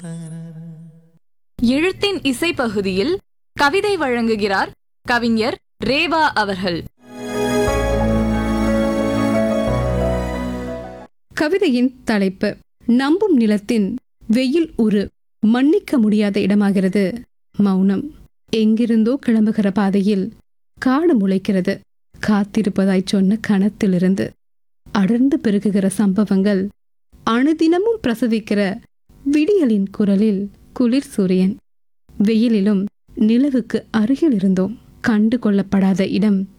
எழுத்தின் இசை பகுதியில் கவிதை வழங்குகிறார் கவிஞர் ரேவா அவர்கள். கவிதையின் தலைப்பு: நம்பும் நிலத்தின் வெயில் உரு மன்னிக்க முடியாத இடமாகிறது மௌனம். எங்கிருந்தோ கிளம்புகிற பாதையில் காடு முளைக்கிறது. காத்திருப்பதாய் சொன்ன கணத்திலிருந்து அடர்ந்து பெருகுகிற சம்பவங்கள், அணுதினமும் பிரசவிக்கிற விடியலின் குரலில் குளிர் சூரியன். வெயிலிலும் நிலவுக்கு அருகில் இருந்தோம். கண்டு கொள்ளப்படாத இடம்